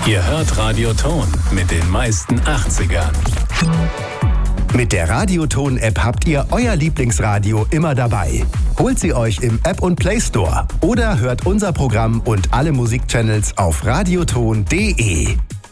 Ihr hört Radio Ton mit den meisten 80ern. Mit der Radioton-App habt ihr euer Lieblingsradio immer dabei. Holt sie euch im App und Play Store oder hört unser Programm und alle Musikchannels auf radioton.de.